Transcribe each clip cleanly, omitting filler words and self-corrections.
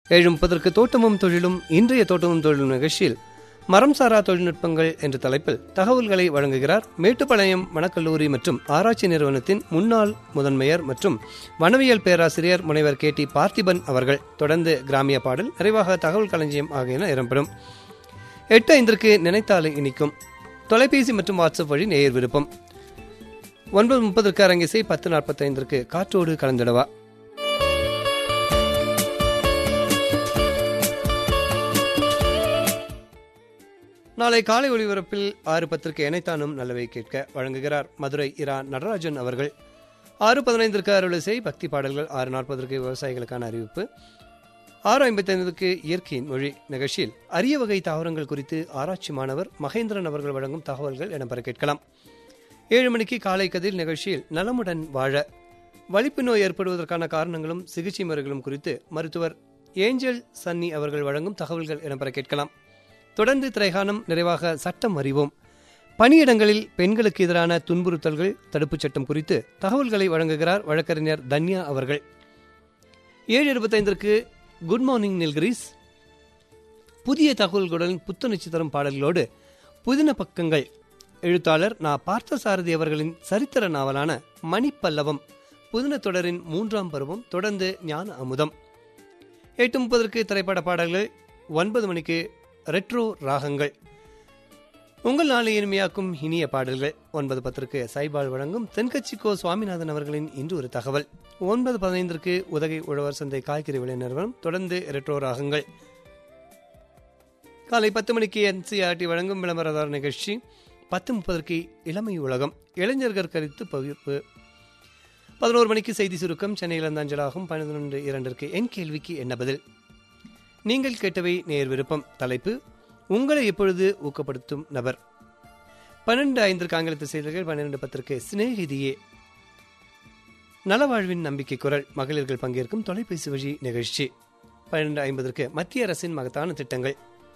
7:30 தோட்டமும் தொழிலும். இன்றைய தோட்டமும் தொழிலும் நிகழ்ச்சியில் மரம் சாரா தொழில்நுட்பங்கள் என்ற தலைப்பில் தகவல்களை வழங்குகிறார் மேட்டுப்பாளையம் வனக்கல்லூரி மற்றும் ஆராய்ச்சி நிறுவனத்தின் முன்னாள் முதன்மையர் மற்றும் வனவியல் பேராசிரியர் முனைவர் KT பார்த்திபன் அவர்கள். தொடர்ந்து கிராமிய பாடல், நிறைவாக தகவல் களஞ்சியம் ஆகியன இடம்பெறும். 8:05 நினைத்தாலே இனிக்கும். தொலைபேசி மற்றும் வாட்ஸ்அப் வழி நேயர் விருப்பம். 9:30 அரங்கிசை. 10:45 காற்றோடு கலந்திடவா. நாளை காலை ஒளிபரப்பில் 6:10 இணைத்தானும் நல்லவை கேட்க வழங்குகிறார் மதுரை இரா நடராஜன் அவர்கள். 6:15 அருளிசை பக்தி பாடல்கள். 6:40 விவசாயிகளுக்கான அறிவிப்பு. 6:55 இயற்கையின் மொழி நிகழ்ச்சியில் அரிய வகை தாவரங்கள் குறித்து ஆராய்ச்சி மாணவர் மகேந்திரன் அவர்கள் வழங்கும் தகவல்கள் இடம்பெற கேட்கலாம். 7 மணிக்கு காலை கதிர் நிகழ்ச்சியில் நலமுடன் வாழ, வலிப்பு நோய் ஏற்படுவதற்கான காரணங்களும் சிகிச்சை முறைகளும் குறித்து மருத்துவர் ஏஞ்சல் சன்னி அவர்கள் வழங்கும் தகவல்கள் இடம்பெற கேட்கலாம். தொடர்ந்து திரைகானம், நிறைவாக சட்டம் அறிவோம். பணியிடங்களில் பெண்களுக்கு எதிரான துன்புறுத்தல்கள் தடுப்புச் சட்டம் குறித்து தகவல்களை வழங்குகிறார் வழக்கறிஞர் தன்யா அவர்கள். 7:25 குட் மார்னிங் நில்கிரிஸ். புதிய தகவல்களுடன் புத்துணர்ச்சி தரும் பாடல்களோடு புதின பக்கங்கள். எழுத்தாளர் பார்த்தசாரதி அவர்களின் சரித்திர நாவலான மணிப்பல்லவம் புதின தொடரின் 3ஆம் பருவம். தொடர்ந்து ஞான அமுதம். 8:30 திரைப்பட பாடல்கள். 9 மணிக்கு ரெட்ரோ ராகங்கள், உங்கள் நாளை இனிமையாக்கும் இனிய பாடல்கள். 9:10 சைபால் வழங்கும் தென்கட்சிக்கோ சுவாமிநாதன் அவர்களின் இன்று ஒரு தகவல். 9:15 உதகை உழவர் சந்தை காய்கறி விலை நிறுவனம். தொடர்ந்து ரெட்ரோ ராகங்கள். காலை 10 மணிக்கு NCERT வழங்கும் விளம்பரதார நிகழ்ச்சி. 10:30 இளமை உலகம், இளைஞர்கள் கருத்து பகிர்வு. 11 மணிக்கு செய்தி சுருக்கம் சென்னையில் அஞ்சலாகும். 12:02 என் கேள்விக்கு என்ன பதில். நீங்கள் கேட்டவை நேர் விருப்பம். தலைப்பு உங்களை எப்பொழுது ஊக்கப்படுத்தும் நபர். 12:05 ஆங்கிலத்து செய்திகள். 12:10 சிநேகிதியே, நலவாழ்வின் நம்பிக்கை குரல், மகளிர்கள் பங்கேற்கும் தொலைபேசி வழி நிகழ்ச்சி. 12:50 மத்திய அரசின் மகத்தான திட்டங்கள்.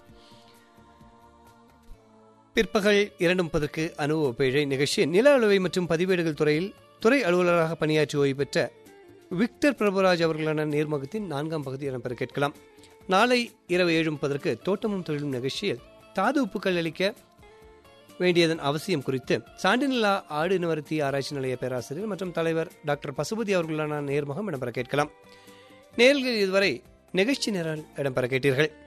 பிற்பகல் 2:30 அனுபவ பேழை நிகழ்ச்சி. நில அளவை மற்றும் பதிவேடுகள் துறையில் துறை அலுவலராக பணியாற்றி ஓய்வு பெற்ற விக்டர் பிரபுராஜ் அவர்களான நேர்முகத்தின் 4ஆம் பகுதி இடம்பெற கேட்கலாம். நாளை இரவு 7:30 தோட்டமும் தொழிலும் நிகழ்ச்சியில் தாது உப்புக்கள் அளிக்க வேண்டியதன் அவசியம் குறித்து சாண்டினிலா ஆடு நிவர்த்தி ஆராய்ச்சி நிலைய பேராசிரியர் மற்றும் தலைவர் டாக்டர் பசுபதி அவர்களான நேர்முகம் இடம்பெற கேட்கலாம். நேர்கள் இதுவரை நிகழ்ச்சி நிரல் இடம்பெற கேட்டீர்கள்.